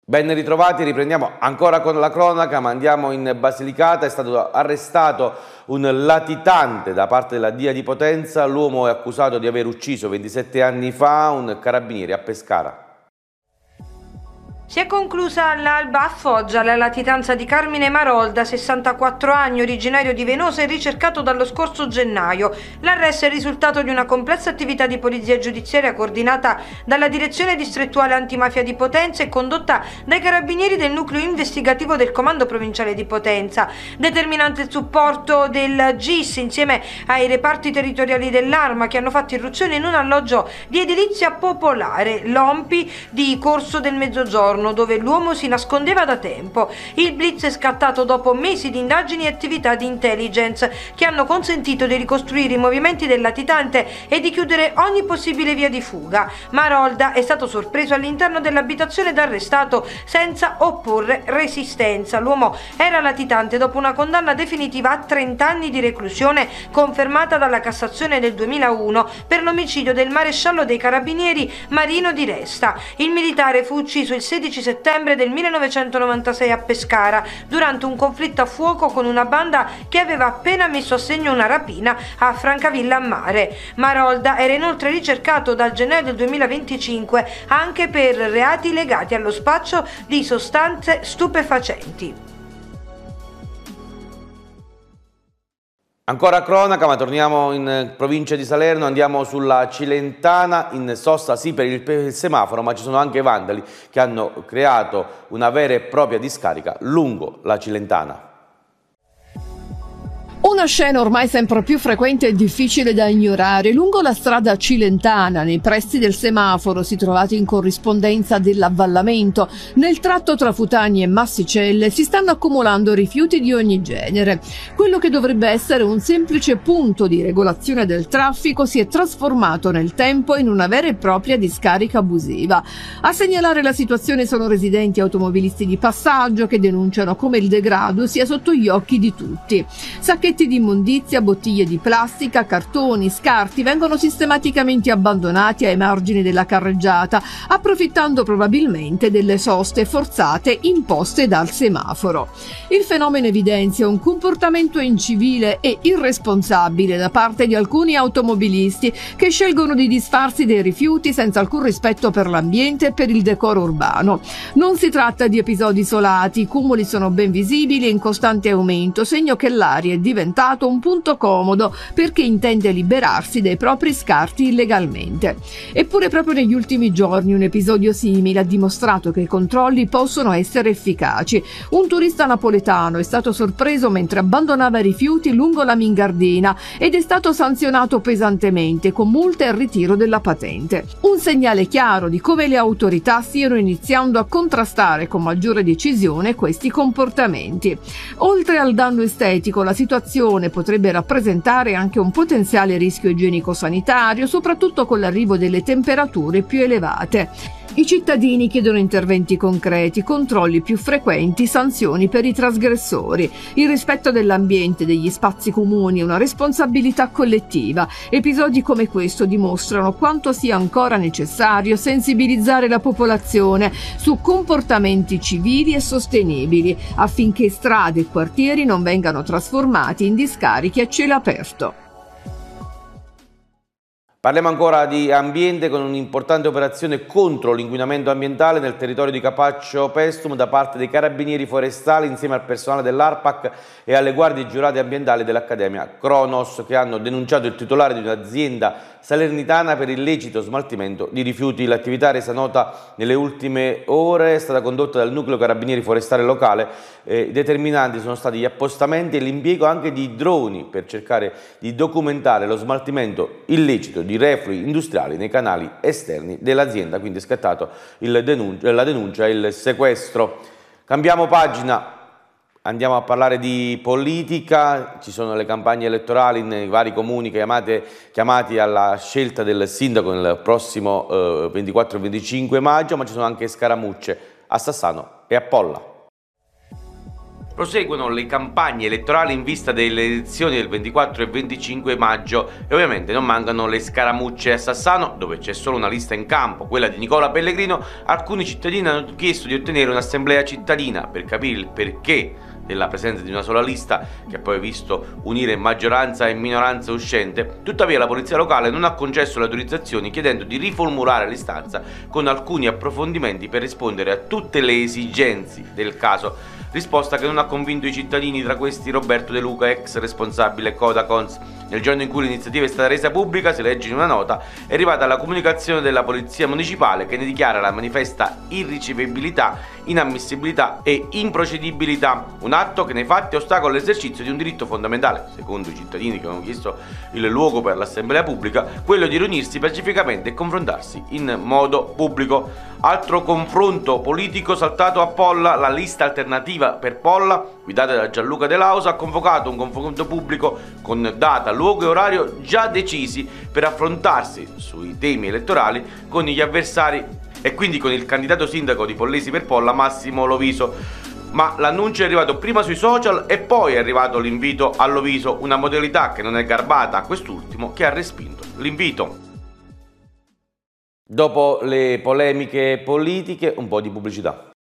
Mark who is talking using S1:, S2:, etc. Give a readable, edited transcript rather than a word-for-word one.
S1: Ben ritrovati, riprendiamo ancora con la cronaca, ma andiamo in Basilicata. È stato arrestato un latitante da parte della DIA di Potenza. L'uomo è accusato di aver ucciso 27 anni fa un carabiniere a Pescara.
S2: Si è conclusa all'alba a Foggia la latitanza di Carmine Marolda, 64 anni, originario di Venosa e ricercato dallo scorso gennaio. L'arresto è il risultato di una complessa attività di polizia giudiziaria coordinata dalla Direzione Distrettuale Antimafia di Potenza e condotta dai carabinieri del nucleo investigativo del Comando Provinciale di Potenza. Determinante il supporto del GIS insieme ai reparti territoriali dell'Arma che hanno fatto irruzione in un alloggio di edilizia popolare, l'Ompi di Corso del Mezzogiorno, dove l'uomo si nascondeva da tempo. Il blitz è scattato dopo mesi di indagini e attività di intelligence che hanno consentito di ricostruire i movimenti del latitante e di chiudere ogni possibile via di fuga. Marolda è stato sorpreso all'interno dell'abitazione ed arrestato senza opporre resistenza. L'uomo era latitante dopo una condanna definitiva a 30 anni di reclusione confermata dalla Cassazione del 2001 per l'omicidio del maresciallo dei carabinieri Marino Di Resta. Il militare fu ucciso il 16 settembre del 1996 a Pescara durante un conflitto a fuoco con una banda che aveva appena messo a segno una rapina a Francavilla a Mare. Marolda era inoltre ricercato dal gennaio del 2025 anche per reati legati allo spaccio di sostanze stupefacenti.
S1: Ancora cronaca, ma torniamo in provincia di Salerno, andiamo sulla Cilentana, in sosta sì per il semaforo, ma ci sono anche vandali che hanno creato una vera e propria discarica lungo la Cilentana.
S3: Una scena ormai sempre più frequente e difficile da ignorare. Lungo la strada Cilentana, nei pressi del semaforo, si trovate in corrispondenza dell'avvallamento, nel tratto tra Futani e Massicelle si stanno accumulando rifiuti di ogni genere. Quello che dovrebbe essere un semplice punto di regolazione del traffico si è trasformato nel tempo in una vera e propria discarica abusiva. A segnalare la situazione sono residenti e automobilisti di passaggio che denunciano come il degrado sia sotto gli occhi di tutti. Sacchetti di immondizia, bottiglie di plastica, cartoni, scarti vengono sistematicamente abbandonati ai margini della carreggiata, approfittando probabilmente delle soste forzate imposte dal semaforo. Il fenomeno evidenzia un comportamento incivile e irresponsabile da parte di alcuni automobilisti che scelgono di disfarsi dei rifiuti senza alcun rispetto per l'ambiente e per il decoro urbano. Non si tratta di episodi isolati, i cumuli sono ben visibili e in costante aumento, segno che l'aria è diventato un punto comodo per chi intende liberarsi dei propri scarti illegalmente. Eppure proprio negli ultimi giorni un episodio simile ha dimostrato che i controlli possono essere efficaci. Un turista napoletano è stato sorpreso mentre abbandonava rifiuti lungo la Mingardina ed è stato sanzionato pesantemente con multe e il ritiro della patente. Un segnale chiaro di come le autorità stiano iniziando a contrastare con maggiore decisione questi comportamenti. Oltre al danno estetico, la situazione potrebbe rappresentare anche un potenziale rischio igienico-sanitario, soprattutto con l'arrivo delle temperature più elevate. I cittadini chiedono interventi concreti, controlli più frequenti, sanzioni per i trasgressori. Il rispetto dell'ambiente, degli spazi comuni è una responsabilità collettiva. Episodi come questo dimostrano quanto sia ancora necessario sensibilizzare la popolazione su comportamenti civili e sostenibili, affinché strade e quartieri non vengano trasformati in discariche a cielo aperto.
S1: Parliamo ancora di ambiente con un'importante operazione contro l'inquinamento ambientale nel territorio di Capaccio Pestum da parte dei carabinieri forestali insieme al personale dell'ARPAC e alle guardie giurate ambientali dell'Accademia Cronos, che hanno denunciato il titolare di un'azienda salernitana per illecito smaltimento di rifiuti. L'attività resa nota nelle ultime ore è stata condotta dal nucleo carabinieri forestale locale. Determinanti sono stati gli appostamenti e l'impiego anche di droni per cercare di documentare lo smaltimento illecito di reflui industriali nei canali esterni dell'azienda, quindi è scattato la denuncia e il sequestro. Cambiamo pagina. Andiamo a parlare di politica. Ci sono le campagne elettorali nei vari comuni chiamati alla scelta del sindaco nel prossimo 24 e 25 maggio, ma ci sono anche scaramucce a Sassano e a Polla. Proseguono le campagne elettorali in vista delle elezioni del 24 e 25 maggio e ovviamente non mancano le scaramucce a Sassano, dove c'è solo una lista in campo, quella di Nicola Pellegrino. Alcuni cittadini hanno chiesto di ottenere un'assemblea cittadina per capire il perché della presenza di una sola lista, che ha poi visto unire maggioranza e minoranza uscente. Tuttavia la polizia locale non ha concesso le autorizzazioni, chiedendo di riformulare l'istanza con alcuni approfondimenti per rispondere a tutte le esigenze del caso. Risposta che non ha convinto i cittadini, tra questi Roberto De Luca, ex responsabile Codacons. Nel giorno in cui l'iniziativa è stata resa pubblica, si legge in una nota, è arrivata la comunicazione della polizia municipale che ne dichiara la manifesta irricevibilità, inammissibilità e improcedibilità, un atto che nei fatti ostacola l'esercizio di un diritto fondamentale, secondo i cittadini che hanno chiesto il luogo per l'assemblea pubblica, quello di riunirsi pacificamente e confrontarsi in modo pubblico. Altro confronto politico saltato a Polla: la lista alternativa per Polla, guidata da Gianluca De Lausa, ha convocato un confronto pubblico con data, luogo e orario già decisi per affrontarsi sui temi elettorali con gli avversari e quindi con il candidato sindaco di Pollesi per Polla, Massimo Loviso. Ma l'annuncio è arrivato prima sui social e poi è arrivato l'invito a Loviso, una modalità che non è garbata a quest'ultimo, che ha respinto l'invito. Dopo le polemiche politiche, un po' di pubblicità.